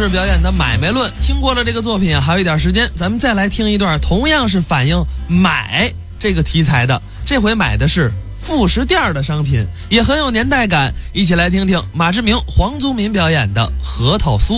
士表演的《买卖论》。听过了这个作品还有一点时间，咱们再来听一段同样是反映买这个题材的，这回买的是副食店的商品，也很有年代感。一起来听听马志明、黄宗民表演的《核桃酥》。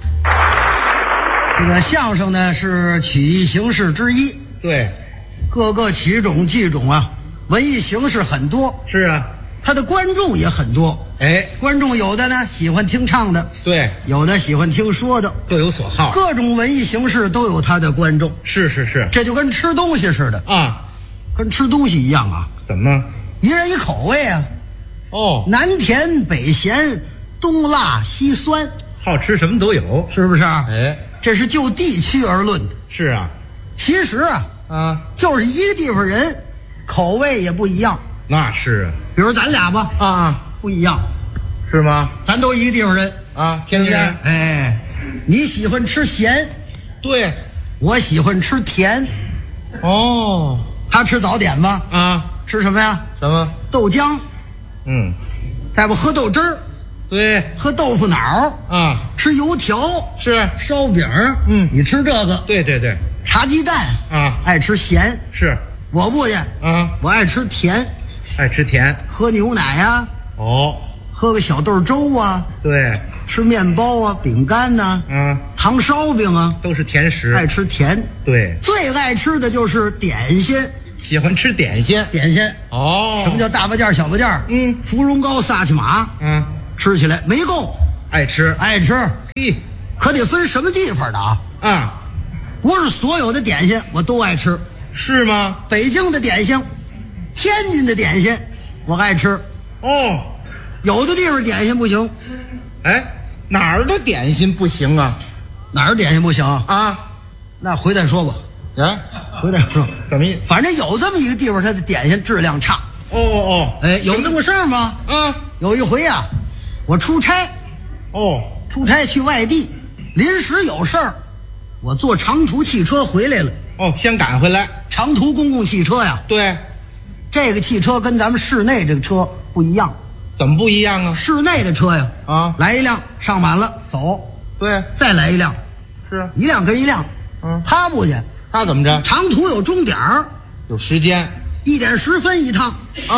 这个相声呢是曲艺形式之一， 对， 各个曲种剧种啊，文艺形式很多， 是啊， 它的观众也很多。 哎， 观众有的呢喜欢听唱的， 对， 有的喜欢听说的， 各有所好， 各种文艺形式都有它的观众。 是， 这就跟吃东西似的啊， 跟吃东西一样啊， 怎么？ 一人一口味啊， 哦， 南甜北咸，东辣西酸， 好吃什么都有， 是不是？ 哎， 这是就地区而论的。 是啊， 其实啊，就是一个地方人，口味也不一样。 那是比如咱俩吧，不一样， 是吗？ 咱都一个地方人啊，天津人。 哎，你喜欢吃咸， 对， 我喜欢吃甜。 哦， 他吃早点吧？ 啊， 吃什么呀？ 什么？ 豆浆。再不喝豆汁儿。 对， 喝豆腐脑啊， 吃油条是烧饼。你吃这个。 对， 茶鸡蛋啊， 爱吃咸。 是， 我不去啊， 我爱吃甜， 爱吃甜， 喝牛奶啊，喝个小豆粥啊， 对， 吃面包啊，饼干呐，糖烧饼啊， 都是甜食， 爱吃甜。 对， 最爱吃的就是点心， 喜欢吃点心。 什么叫大巴件小巴件？芙蓉糕萨其马。吃起来没够， 爱吃。 嘿，可得分什么地方的啊，不是所有的点心我都爱吃。 是吗？ 北京的点心，天津的点心我爱吃。有的地方点心不行。 哎，哪儿的点心不行啊？ 哪儿点心不行啊？ 那回再说吧。回再说。 怎么意思？ 反正有这么一个地方，它的点心质量差。哎，有这么个事儿吗？有一回啊，我出差。出差去外地，临时有事儿，我坐长途汽车回来了。 先赶回来。 长途公共汽车呀。 对， 这个汽车跟咱们市内这个车不一样。 怎么不一样啊？ 市内的车呀，来一辆上满了走， 对， 再来一辆， 是一辆跟一辆。他不去， 他怎么着？ 长途有终点， 有时间 ，1点10分一趟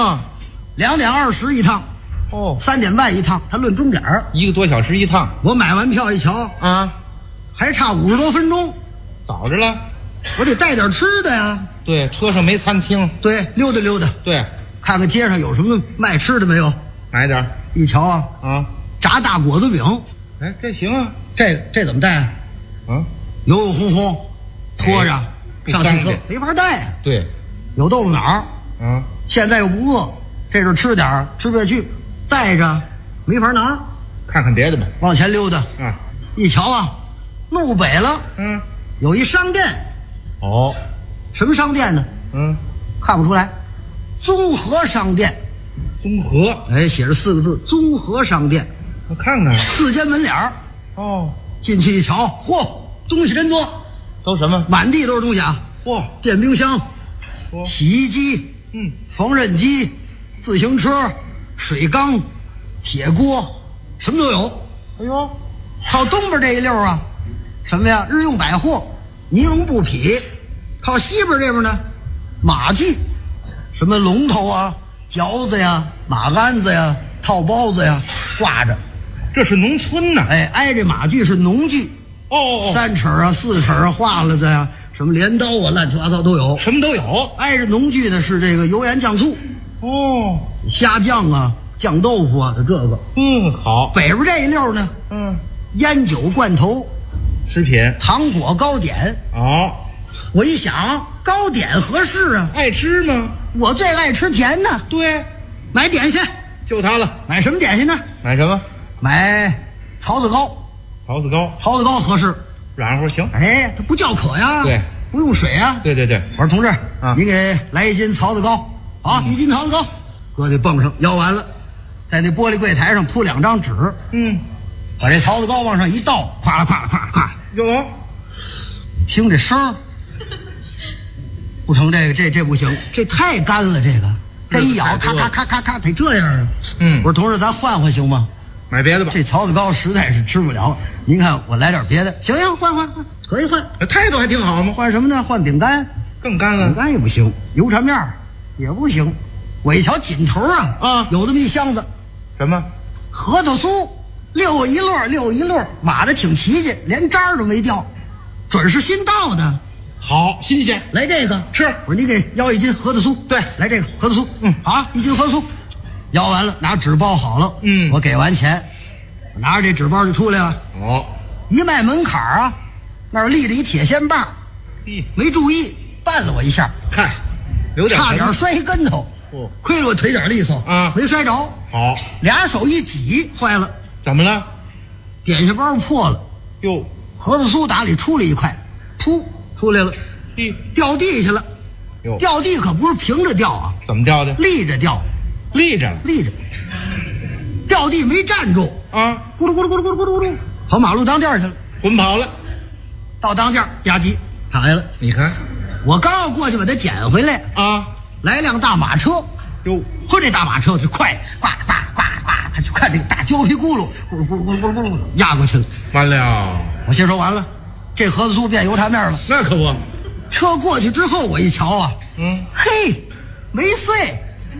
，2点20一趟，3点半一趟，他论终点 ，1个多小时一趟。 我买完票一瞧还差50多分钟， 早着了， 我得带点吃的呀。 对，车上没餐厅， 对，溜达溜达， 对， 看看街上有什么卖吃的没有， 买点。 一瞧炸大果子饼。 哎，这行啊， 这怎么带油油烘烘拖着上汽车没法带。 对， 有豆腐脑现在又不饿，这阵吃点吃不下去，带着没法拿， 看看别的吧。 往前溜达一瞧路北了，有一商店。什么商店呢？看不出来，综合商店。 综合， 哎，写着4个字，综合商店。 我看看 ，4间门脸进去一瞧，嚯，东西真多。 都什么？ 满地都是东西电冰箱，洗衣机，缝纫机，自行车，水缸，铁锅，什么都有。 哎呦， 靠东边这一溜什么呀？日用百货，尼龙布匹。靠西边这边呢，马具，什么龙头嚼子呀，马鞍子呀，套包子呀，挂着。 这是农村呢。 哎，挨着马具是农具。3尺4尺画了子呀，什么镰刀乱七八糟都有， 什么都有。 挨着农具的是这个油盐酱醋。虾酱酱豆腐的这个。 好。 北边这一溜呢，烟酒罐头， 食品， 糖果糕点。我一想，糕点合适爱吃吗？ 我最爱吃甜呢。 对， 买点心， 就它了。 买什么点心呢？ 买什么？ 买槽子糕。 槽子糕合适， 软乎行。 哎，它不叫渴呀。 对， 不用水啊。 对。 我说同志，你给来1斤槽子糕。1斤槽子糕，搁那泵上舀完了，在那玻璃柜台上铺2张纸。把这槽子糕往上一倒，咵啦咵啦咵啦咵。 有， 听这声儿，不成，这不行，这太干了，这一咬，咔咔咔咔咔，得这样啊。 我说同志，咱换行吗？ 买别的吧。 这槽子糕实在是吃不了。您看我来点别的，行，换，可以换。 态度还挺好嘛。 换什么呢？换饼干， 更干了。 饼干也不行，油茶面也不行。我一瞧紧头啊，有这么一箱子， 什么？ 核桃酥，6一摞，码的挺齐齐，连渣儿都没掉，准是新到的。 好，新鲜。 来这个吃。 我说你给要1斤核桃酥。 对， 来这个核桃酥。1斤核桃酥。要完了，拿纸包好了。我给完钱，我拿着这纸包就出来了。一迈门槛啊，那儿立着一铁线棒，没注意绊了我一下， 嗨， 差点摔一跟头。亏了我腿脚利索啊，没摔着。 好， 俩手一挤，坏了。 怎么了？ 点心包破了。 哟， 核桃酥打里出了一块，噗出来了，掉地下了。掉地可不是平着掉啊， 怎么掉的？ 立着掉。 立着， 掉地没站住啊！咕噜咕噜咕噜咕噜咕噜咕噜，跑马路当间去了， 滚跑了。 到当间吧唧躺下了。 你看， 我刚要过去把它捡回来啊，来辆大马车。哟，嚯，这大马车是快，呱呱呱呱，他就看这个大胶皮轱辘，咕噜咕噜咕噜咕噜咕噜压过去了。 完了， 我先说完了，这盒子酥变油茶面了。 那可不。 车过去之后，我一瞧啊，嘿，没碎。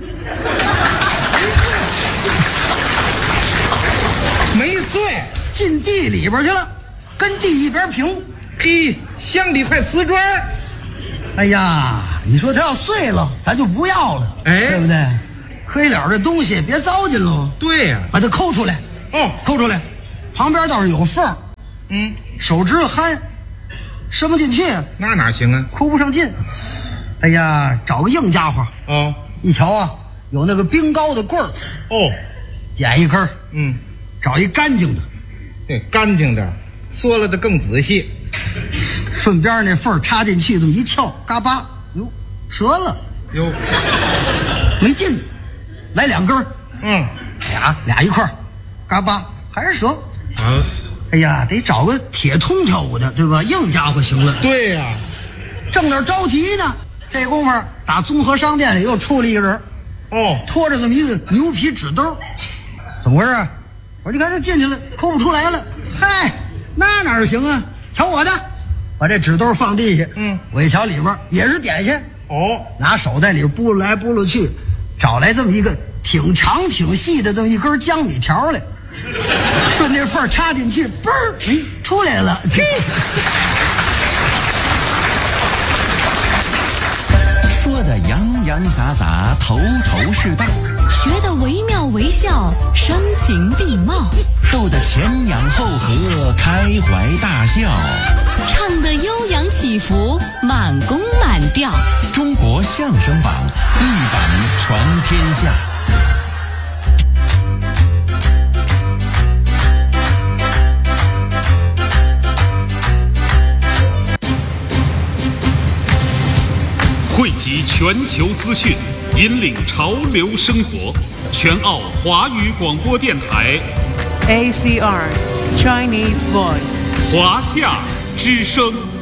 没碎， 进地里边去了，跟地一边平。 嘿，镶里块瓷砖。 哎呀，你说它要碎了，咱就不要了，对不对？黑了这东西别糟践喽。 对呀， 把它抠出来。抠出来，旁边倒是有缝。手指头憨，伸不进去。 那哪行啊？ 抠不上劲。哎呀，找个硬家伙。一瞧啊，有那个冰糕的棍儿。捡一根。找一干净的， 对，干净点，缩了的更仔细。 顺边那缝插进去，这么一撬，嘎巴，哟，折了， 哟， 没劲，来2根，俩一块，嘎巴，还是折。哎呀，得找个铁通条的，对吧？硬家伙行了。 对呀， 正那着急呢，这功夫打综合商店里又出了一个人，拖着这么一个牛皮纸兜，怎么回事？我说你看这进去了，抠不出来了。嗨，那哪行啊？瞧我的，把这纸兜放地下。我一瞧里边也是点心。拿手在里边拨来拨了去，找来这么一个挺长挺细的这么一根江米条来，顺那缝插进去，嘣儿，出来了。 说的洋洋洒洒，头头是道， 学得惟妙惟肖，声情并茂， 逗得前仰后合，开怀大笑， 唱得悠扬起伏，满弓满调。 中国相声榜一榜传天下。 汇集全球资讯，引领潮流生活。全澳华语广播电台 ACR Chinese Voice 华夏之声。